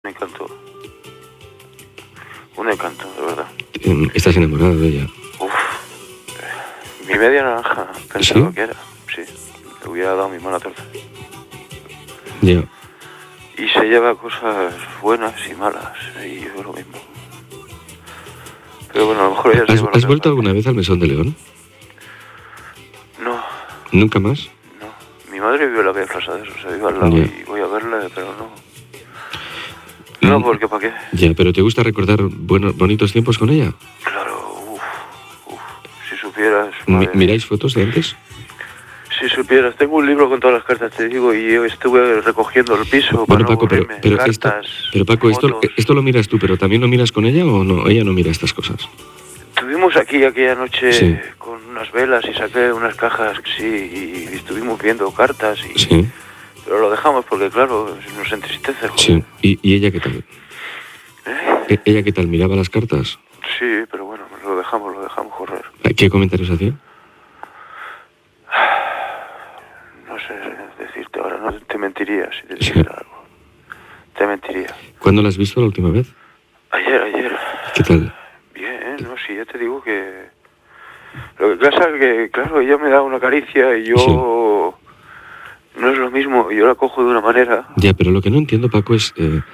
encanto. Un encanto, de verdad. ¿Estás enamorado de ella? Uf. Mi media naranja, pensaba ¿Sí? que era. Sí. Le hubiera dado mi mala torta. Ya. Y se lleva cosas buenas y malas. Y yo lo mismo. Pero bueno, a lo mejor ella se lleva ¿Has vuelto alguna vez al Mesón de León? No, ¿Nunca más? no. Mi madre vive en la calle Frasaderos, o sea, vive al lado Ya. y voy a verla, pero no. No, porque ¿para qué? Ya, pero ¿te gusta recordar bonitos tiempos con ella? Claro, uf. Si supieras... madre mía. ¿Miráis fotos de antes? Si supieras, tengo un libro con todas las cartas, te digo, y yo estuve recogiendo el piso Bueno, para no Paco, pero cartas, Paco, fotos. esto lo miras tú, pero ¿también lo miras con ella o no? Ella no mira estas cosas. Estuvimos aquí aquella noche Sí. con unas velas y saqué unas cajas, sí, y estuvimos viendo cartas, y Sí, pero lo dejamos porque, claro, nos entristece, joder. sí. ¿Y ella qué tal? ¿Eh? ¿Ella qué tal? ¿Miraba las cartas? Sí, pero bueno, lo dejamos correr. ¿Qué comentarios hacía? No sé decirte ahora, no te mentiría si te dijera algo. Te mentiría. ¿Cuándo la has visto la última vez? Ayer. ¿Qué tal? Bien, no, sí, ya te digo que... Lo que pasa es que, claro, ella me da una caricia y yo... Sí. No es lo mismo, yo la cojo de una manera... Ya, pero lo que no entiendo, Paco, es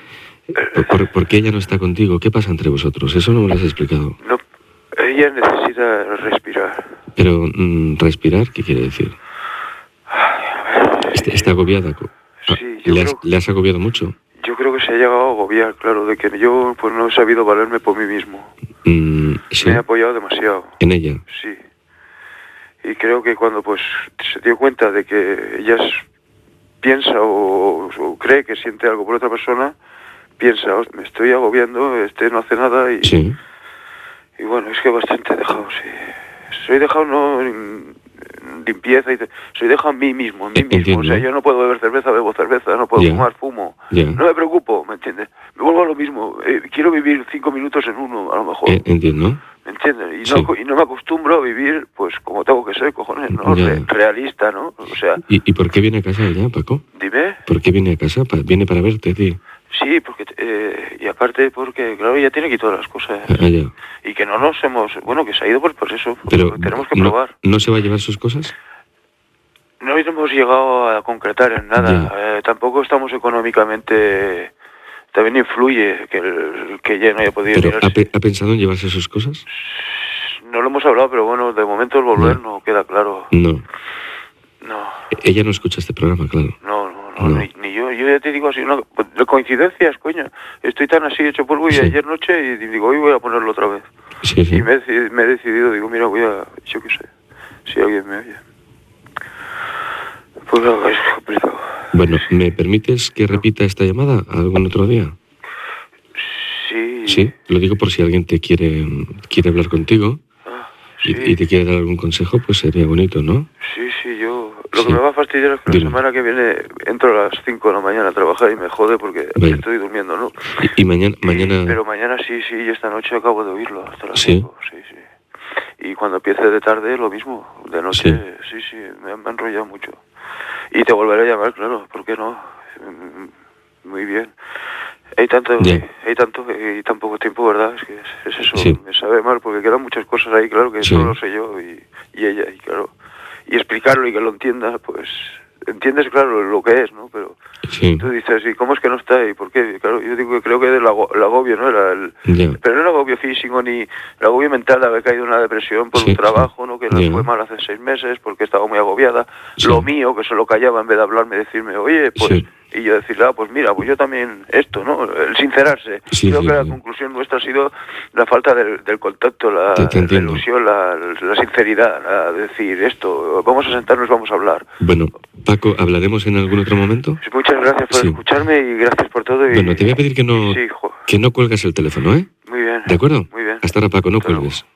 por qué ella no está contigo. ¿Qué pasa entre vosotros? Eso no me lo has explicado. No, ella necesita respirar. Pero, ¿respirar qué quiere decir? Ay, a ver... ¿Está agobiada? Sí, yo creo... ¿Le has agobiado mucho? Yo creo que se ha llegado a agobiar, claro, de que yo pues no he sabido valerme por mí mismo. Sí. Me he apoyado demasiado. ¿En ella? Sí. Y creo que cuando pues se dio cuenta de que ella piensa o cree que siente algo por otra persona, piensa, me estoy agobiando, no hace nada y... Sí. Y bueno, es que bastante dejado, sí. Soy dejado no en limpieza, soy dejado en mí mismo, Entiendo. O sea, yo no puedo beber cerveza, bebo cerveza, no puedo Ya. fumar, fumo. Ya. No me preocupo, ¿me entiendes? Me vuelvo a lo mismo. Quiero vivir 5 minutos en uno, a lo mejor. Entiendo. ¿Me entiendes? Y Sí. no me acostumbro a vivir, pues, como tengo que ser, cojones, ¿no? Ya. Realista, ¿no? O sea, ¿Y por qué viene a casa ella, Paco? dime. ¿Por qué viene a casa? ¿Viene para verte, tío? Sí, porque... y aparte porque, claro, ella tiene aquí todas las cosas. Ya. Y que no nos hemos... Bueno, que se ha ido por eso. Pero Tenemos que no, probar. ¿no se va a llevar sus cosas? No hemos llegado a concretar en nada. Tampoco estamos económicamente... También influye que ella no haya podido ¿Pero llevarse. ha pensado en llevarse sus cosas? No lo hemos hablado, pero bueno, de momento el volver no queda claro. No. No, Ella no escucha este programa, claro. no, No. ni yo. Yo ya te digo así, no, de coincidencias, coño. Estoy tan así hecho polvo y Sí. ayer noche y digo, hoy voy a ponerlo otra vez. Sí, sí. Y me he decidido, digo, mira, yo qué sé, si alguien me oye. Pues no, es complicado. Bueno, ¿me permites que repita esta llamada algún otro día? Sí. Sí, lo digo por si alguien te quiere hablar contigo Sí. y te quiere dar algún consejo, pues sería bonito, ¿no? Sí, yo... Lo Sí. que me va a fastidiar es que Dime. la semana que viene entro a las 5 de la mañana a trabajar y me jode porque Vale. estoy durmiendo, ¿no? Y mañana... Pero mañana sí, y esta noche acabo de oírlo hasta las ¿Sí? 5. Sí. Y cuando empiece de tarde, lo mismo. De noche, sí, me ha enrollado mucho. Y te volveré a llamar, claro, ¿por qué no? Muy bien. Hay tanto y tan poco tiempo, ¿verdad? Es que es eso, Sí. me sabe mal porque quedan muchas cosas ahí, claro, que Sí. solo lo sé yo y ella, y claro. Y explicarlo y que lo entienda, pues entiendes, claro, lo que es, ¿no? Pero Sí. tú dices, ¿y cómo es que no está? ¿Y por qué? Claro, yo digo que creo que el agobio, ¿no? Ya. Pero no el agobio físico ni el agobio mental de haber caído en una depresión por Sí, un trabajo, ¿no? Que le Ya. fue mal hace 6 meses porque estaba muy agobiada. Sí. Lo mío, que se lo callaba en vez de hablarme, decirme, oye, pues... Sí. Y yo decirle, pues mira, pues yo también esto, ¿no? El sincerarse. Sí, Creo sí, que la sí. conclusión nuestra ha sido la falta del contacto, la Te entiendo. ilusión, la sinceridad, decir esto, vamos a sentarnos, vamos a hablar. Bueno, Paco, ¿hablaremos en algún otro momento? Muchas gracias por Sí. escucharme y gracias por todo. Bueno, te voy a pedir que no Sí, cuelgues el teléfono, ¿eh? muy bien. ¿De acuerdo? Muy bien. Hasta ahora, Paco, no Hasta luego. cuelgues.